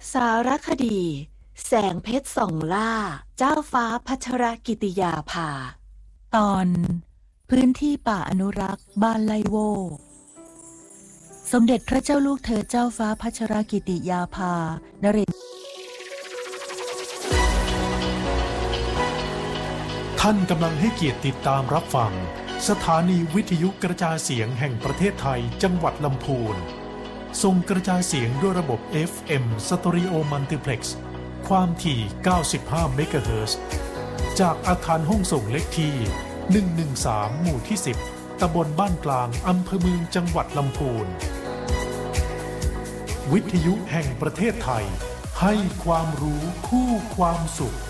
สารคดีแสงเพชรส่องล่าเจ้าฟ้าพัชรกิติยาภาตอนพื้นที่ป่าอนุรักษ์บ้านไลโวสมเด็จพระเจ้าลูกเธอเจ้าฟ้าพัชรกิติยาภานเรศท่านกำลังให้เกียรติติดตามรับฟังสถานีวิทยุกระจายเสียงแห่งประเทศไทยจังหวัดลำพูนส่งกระจายเสียงด้วยระบบ FM Stereo Multiplex ความถี่95เมกะเฮิรตซ์จากอาคารห้องส่งเลขที่113หมู่ที่10ตำบลบ้านกลางอำเภอเมืองจังหวัดลำพูนวิทยุแห่งประเทศไทยให้ความรู้คู่ความสุข